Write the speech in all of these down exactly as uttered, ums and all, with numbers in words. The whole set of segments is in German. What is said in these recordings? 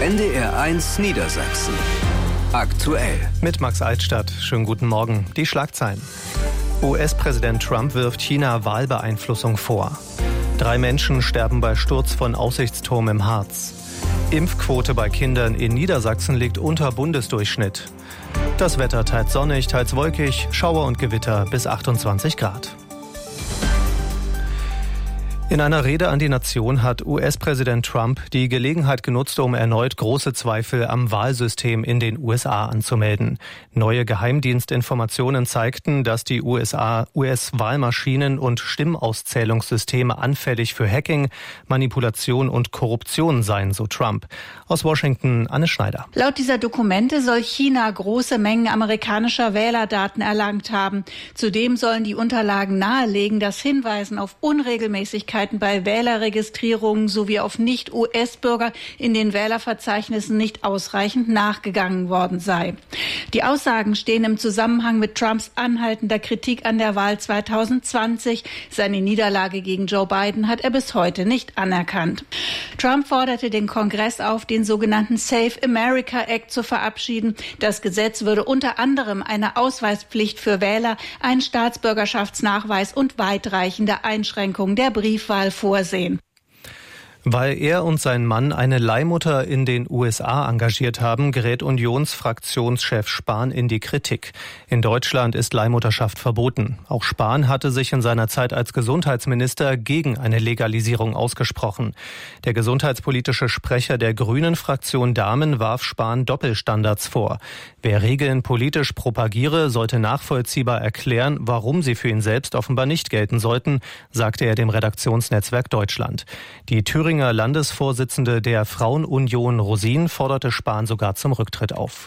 N D R eins Niedersachsen. Aktuell. Mit Max Altstadt. Schönen guten Morgen. Die Schlagzeilen. U S-Präsident Trump wirft China Wahlbeeinflussung vor. Drei Menschen sterben bei Sturz von Aussichtsturm im Harz. Impfquote bei Kindern in Niedersachsen liegt unter Bundesdurchschnitt. Das Wetter teils sonnig, teils wolkig, Schauer und Gewitter bis achtundzwanzig Grad. In einer Rede an die Nation hat U S-Präsident Trump die Gelegenheit genutzt, um erneut große Zweifel am Wahlsystem in den U S A anzumelden. Neue Geheimdienstinformationen zeigten, dass die U S A U S-Wahlmaschinen und Stimmauszählungssysteme anfällig für Hacking, Manipulation und Korruption seien, so Trump. Aus Washington Anne Schneider. Laut dieser Dokumente soll China große Mengen amerikanischer Wählerdaten erlangt haben. Zudem sollen die Unterlagen nahelegen, dass Hinweisen auf Unregelmäßigkeiten bei Wählerregistrierungen sowie auf Nicht-U S-Bürger in den Wählerverzeichnissen nicht ausreichend nachgegangen worden sei. Die Aussagen stehen im Zusammenhang mit Trumps anhaltender Kritik an der Wahl zweitausendzwanzig. Seine Niederlage gegen Joe Biden hat er bis heute nicht anerkannt. Trump forderte den Kongress auf, den sogenannten Save America Act zu verabschieden. Das Gesetz würde unter anderem eine Ausweispflicht für Wähler, einen Staatsbürgerschaftsnachweis und weitreichende Einschränkungen der Briefwahl vorsehen. Weil er und sein Mann eine Leihmutter in den U S A engagiert haben, gerät Unionsfraktionschef Spahn in die Kritik. In Deutschland ist Leihmutterschaft verboten. Auch Spahn hatte sich in seiner Zeit als Gesundheitsminister gegen eine Legalisierung ausgesprochen. Der gesundheitspolitische Sprecher der Grünen-Fraktion Dahmen warf Spahn Doppelstandards vor. Wer Regeln politisch propagiere, sollte nachvollziehbar erklären, warum sie für ihn selbst offenbar nicht gelten sollten, sagte er dem Redaktionsnetzwerk Deutschland. Die Thüringer Landesvorsitzende der Frauenunion Rosin forderte Spahn sogar zum Rücktritt auf.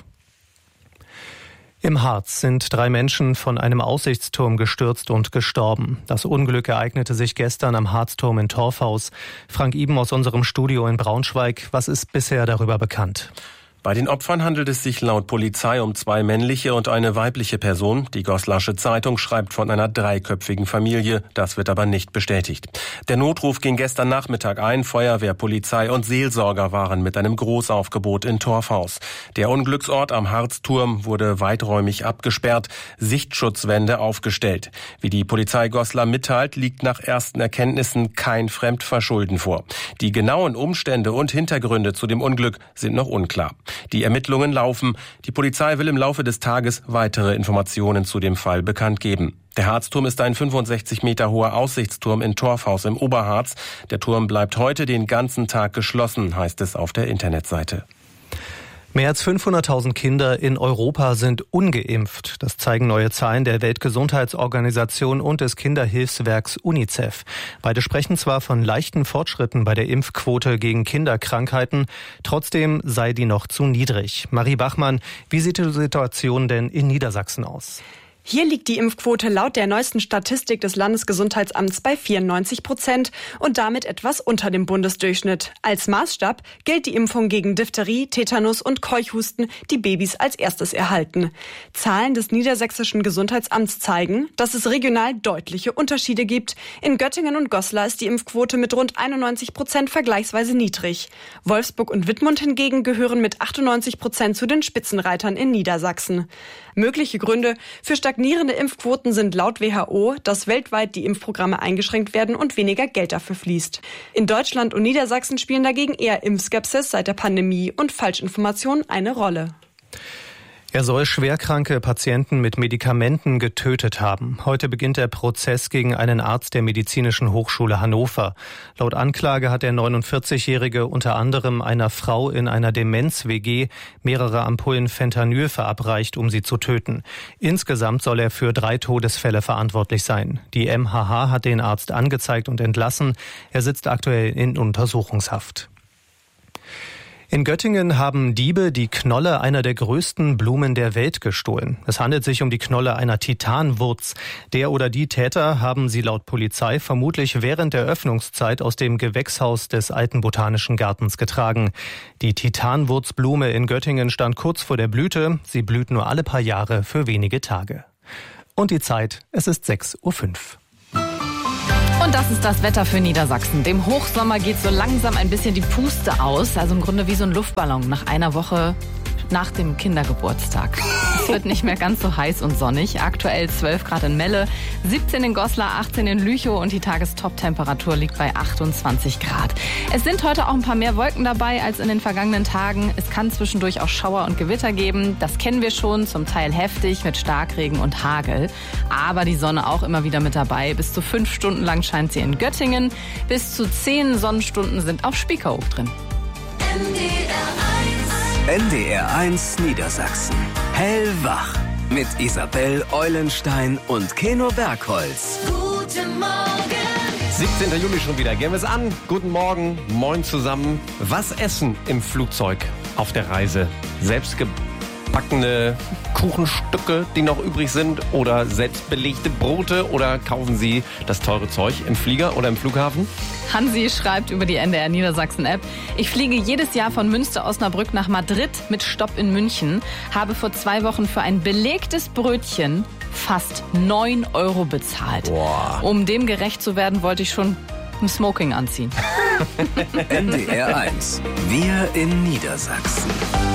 Im Harz sind drei Menschen von einem Aussichtsturm gestürzt und gestorben. Das Unglück ereignete sich gestern am Harzturm in Torfhaus. Frank Iben aus unserem Studio in Braunschweig. Was ist bisher darüber bekannt? Bei den Opfern handelt es sich laut Polizei um zwei männliche und eine weibliche Person. Die Goslasche Zeitung schreibt von einer dreiköpfigen Familie. Das wird aber nicht bestätigt. Der Notruf ging gestern Nachmittag ein. Feuerwehr, Polizei und Seelsorger waren mit einem Großaufgebot in Torfhaus. Der Unglücksort am Harzturm wurde weiträumig abgesperrt, Sichtschutzwände aufgestellt. Wie die Polizei Goslar mitteilt, liegt nach ersten Erkenntnissen kein Fremdverschulden vor. Die genauen Umstände und Hintergründe zu dem Unglück sind noch unklar. Die Ermittlungen laufen. Die Polizei will im Laufe des Tages weitere Informationen zu dem Fall bekannt geben. Der Harzturm ist ein fünfundsechzig Meter hoher Aussichtsturm in Torfhaus im Oberharz. Der Turm bleibt heute den ganzen Tag geschlossen, heißt es auf der Internetseite. Mehr als fünfhunderttausend Kinder in Europa sind ungeimpft. Das zeigen neue Zahlen der Weltgesundheitsorganisation und des Kinderhilfswerks UNICEF. Beide sprechen zwar von leichten Fortschritten bei der Impfquote gegen Kinderkrankheiten, trotzdem sei die noch zu niedrig. Marie Bachmann, wie sieht die Situation denn in Niedersachsen aus? Hier liegt die Impfquote laut der neuesten Statistik des Landesgesundheitsamts bei vierundneunzig Prozent und damit etwas unter dem Bundesdurchschnitt. Als Maßstab gilt die Impfung gegen Diphtherie, Tetanus und Keuchhusten, die Babys als erstes erhalten. Zahlen des Niedersächsischen Gesundheitsamts zeigen, dass es regional deutliche Unterschiede gibt. In Göttingen und Goslar ist die Impfquote mit rund einundneunzig Prozent vergleichsweise niedrig. Wolfsburg und Wittmund hingegen gehören mit achtundneunzig Prozent zu den Spitzenreitern in Niedersachsen. Mögliche Gründe für stagnierende Impfquoten sind laut W H O, dass weltweit die Impfprogramme eingeschränkt werden und weniger Geld dafür fließt. In Deutschland und Niedersachsen spielen dagegen eher Impfskepsis seit der Pandemie und Falschinformationen eine Rolle. Er soll schwerkranke Patienten mit Medikamenten getötet haben. Heute beginnt der Prozess gegen einen Arzt der Medizinischen Hochschule Hannover. Laut Anklage hat der neunundvierzigjährige unter anderem einer Frau in einer Demenz-W G mehrere Ampullen Fentanyl verabreicht, um sie zu töten. Insgesamt soll er für drei Todesfälle verantwortlich sein. Die M H H hat den Arzt angezeigt und entlassen. Er sitzt aktuell in Untersuchungshaft. In Göttingen haben Diebe die Knolle einer der größten Blumen der Welt gestohlen. Es handelt sich um die Knolle einer Titanwurz. Der oder die Täter haben sie laut Polizei vermutlich während der Öffnungszeit aus dem Gewächshaus des Alten Botanischen Gartens getragen. Die Titanwurzblume in Göttingen stand kurz vor der Blüte. Sie blüht nur alle paar Jahre für wenige Tage. Und die Zeit, es ist sechs Uhr fünf. Und das ist das Wetter für Niedersachsen. Dem Hochsommer geht so langsam ein bisschen die Puste aus. Also im Grunde wie so ein Luftballon nach einer Woche nach dem Kindergeburtstag. Es wird nicht mehr ganz so heiß und sonnig. Aktuell zwölf Grad in Melle, siebzehn in Goslar, achtzehn in Lüchow und die Tagestop-Temperatur liegt bei achtundzwanzig Grad. Es sind heute auch ein paar mehr Wolken dabei als in den vergangenen Tagen. Es kann zwischendurch auch Schauer und Gewitter geben. Das kennen wir schon, zum Teil heftig mit Starkregen und Hagel. Aber die Sonne auch immer wieder mit dabei. Bis zu fünf Stunden lang scheint sie in Göttingen. Bis zu zehn Sonnenstunden sind auf Spiekeroog drin. N D R eins Niedersachsen. Hellwach. Mit Isabel Eulenstein und Keno Bergholz. Guten Morgen. siebzehnten Juli schon wieder. Gehen wir es an. Guten Morgen. Moin zusammen. Was essen im Flugzeug auf der Reise? Selbstgebackene Kuchenstücke, die noch übrig sind, oder selbstbelegte Brote, oder kaufen Sie das teure Zeug im Flieger oder im Flughafen? Hansi schreibt über die N D R Niedersachsen-App: Ich fliege jedes Jahr von Münster-Osnabrück nach Madrid mit Stopp in München, habe vor zwei Wochen für ein belegtes Brötchen fast neun Euro bezahlt. Boah. Um dem gerecht zu werden, wollte ich schon ein Smoking anziehen. N D R eins. Wir in Niedersachsen.